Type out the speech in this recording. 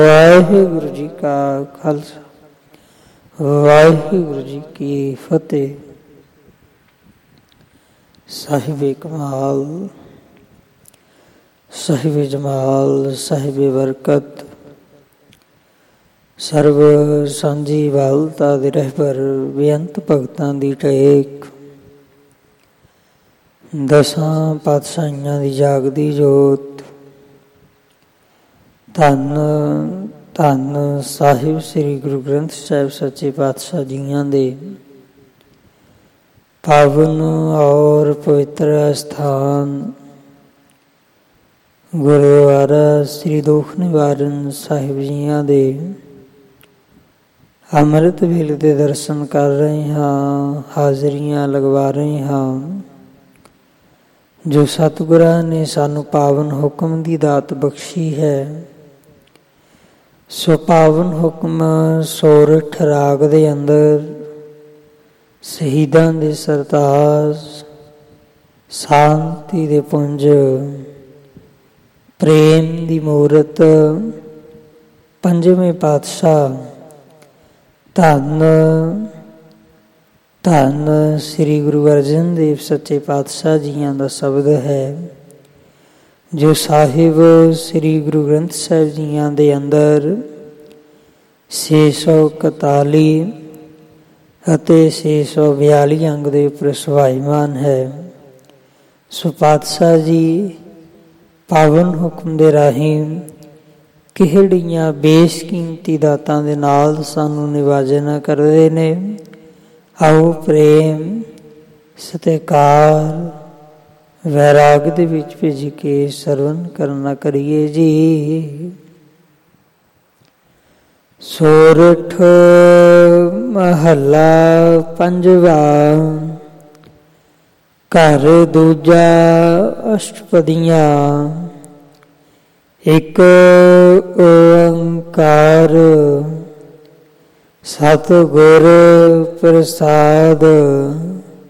ਵਾਹਿਗੁਰੂ ਜੀ ਕਾ ਖਾਲਸਾ, ਵਾਹਿਗੁਰੂ ਜੀ ਕੀ ਫਤਿਹ। ਸਾਹਿਬੇ ਕਮਾਲ, ਸਾਹਿਬੇ ਜਮਾਲ, ਸਾਹਿਬੇ ਬਰਕਤ, ਸਰਬ ਸਾਂਝੀ ਵਾਲਤਾ ਦੇ ਰਹਿਬਰ, ਬੇਅੰਤ ਭਗਤਾਂ ਦੀ ਟੇਕ, ਦਸਾਂ ਪਾਤਸ਼ਾਹੀਆਂ ਦੀ ਜਾਗਦੀ ਜੋਤ। ਧੰਨ ਧੰਨ ਸਾਹਿਬ ਸ੍ਰੀ ਗੁਰੂ ਗ੍ਰੰਥ ਸਾਹਿਬ ਸੱਚੇ ਪਾਤਸ਼ਾਹ ਜੀਆਂ ਦੇ ਪਾਵਨ ਔਰ ਪਵਿੱਤਰ ਸਥਾਨ ਗੁਰਦੁਆਰਾ ਸ੍ਰੀ ਦੁਖ ਨਿਵਾਰਨ ਸਾਹਿਬ ਜੀਆਂ ਦੇ ਅੰਮ੍ਰਿਤ ਵੇਲੇ ਦੇ ਦਰਸ਼ਨ ਕਰ ਰਹੇ ਹਾਂ, ਹਾਜ਼ਰੀਆਂ ਲਗਵਾ ਰਹੇ ਹਾਂ। ਜੋ ਸਤਿਗੁਰਾਂ ਨੇ ਸਾਨੂੰ ਪਾਵਨ ਹੁਕਮ ਦੀ ਦਾਤ ਬਖਸ਼ੀ ਹੈ, ਸੋ ਪਾਵਨ ਹੁਕਮ ਸੋਰਠ ਰਾਗ ਦੇ ਅੰਦਰ ਸ਼ਹੀਦਾਂ ਦੇ ਸਰਤਾਜ, ਸ਼ਾਂਤੀ ਦੇ ਪੁੰਜ, ਪ੍ਰੇਮ ਦੀ ਮੂਰਤ, ਪੰਜਵੇਂ ਪਾਤਸ਼ਾਹ ਧੰਨ ਧੰਨ ਸ੍ਰੀ ਗੁਰੂ ਅਰਜਨ ਦੇਵ ਸੱਚੇ ਪਾਤਸ਼ਾਹ ਜੀਆਂ ਦਾ ਸ਼ਬਦ ਹੈ, ਜੋ ਸਾਹਿਬ ਸ੍ਰੀ ਗੁਰੂ ਗ੍ਰੰਥ ਸਾਹਿਬ ਜੀਆਂ ਦੇ ਅੰਦਰ 641 ਅਤੇ 642 ਅੰਗ ਦੇ ਉੱਪਰ ਸੁਭਾਈਮਾਨ ਹੈ। ਸੋ ਪਾਤਸ਼ਾਹ ਜੀ ਪਾਵਨ ਹੁਕਮ ਦੇ ਰਾਹੀਂ ਕਿਹੜੀਆਂ ਬੇਸ਼ਕੀਮਤੀ ਦਾਤਾਂ ਦੇ ਨਾਲ ਸਾਨੂੰ ਨਿਵਾਜਣਾ ਕਰਦੇ ਨੇ। ਆਓ ਪ੍ਰੇਮ, ਸਤਿਕਾਰ, ਵੈਰਾਗ ਦੇ ਵਿੱਚ ਭਿੱਜ ਕੇ ਸਰਵਨ ਕਰਨਾ ਕਰੀਏ ਜੀ। ਸੋਰਠ ਮਹੱਲਾ ਪੰਜਵਾ, ਘਰ ਦੂਜਾ ਅਸ਼ਟਪਦੀਆਂ। ਇੱਕ ਓੰਕਾਰ ਸਤਿਗੁਰ ਪ੍ਰਸਾਦ,